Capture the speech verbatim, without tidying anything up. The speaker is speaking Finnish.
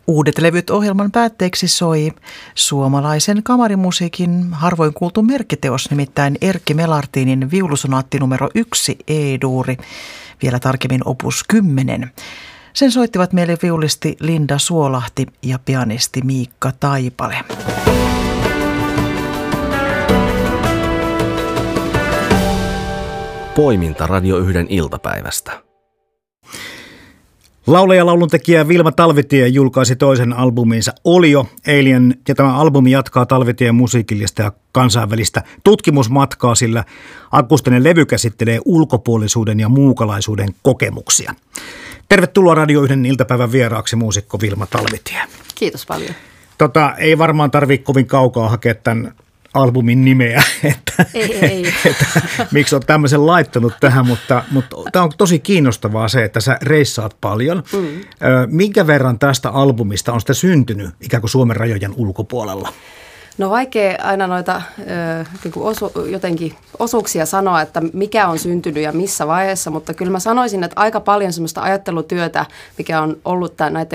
Uudet levyt ohjelman päätteeksi soi suomalaisen kamarimusiikin harvoin kuultu merkkiteos, nimittäin Erkki Melartinin viulusonaatti numero yksi E-duuri, vielä tarkemmin opus kymmenen. Sen soittivat meille viulisti Linda Suolahti ja pianisti Miikka Taipale. Poiminta Radio yhden iltapäivästä. Laulaja ja lauluntekijä Vilma Talvitie julkaisi toisen albuminsa Olio eilen, ja tämä albumi jatkaa Talvitien musiikillista ja kansainvälistä tutkimusmatkaa, sillä akustinen levy käsittelee ulkopuolisuuden ja muukalaisuuden kokemuksia. Tervetuloa Radio yhden iltapäivän vieraaksi muusikko Vilma Talvitie. Kiitos paljon. Tota, ei varmaan tarvitse kovin kaukaa hakea tämän albumin nimeä, että, ei, ei. että miksi olet tämmöisen laittanut tähän, mutta, mutta tämä on tosi kiinnostavaa se, että sä reissaat paljon. Mm. Minkä verran tästä albumista on sitä syntynyt ikään kuin Suomen rajojen ulkopuolella? No vaikea aina noita niin kuin osu, jotenkin osuuksia sanoa, että mikä on syntynyt ja missä vaiheessa, mutta kyllä mä sanoisin, että aika paljon semmoista ajattelutyötä, mikä on ollut tämän, näiden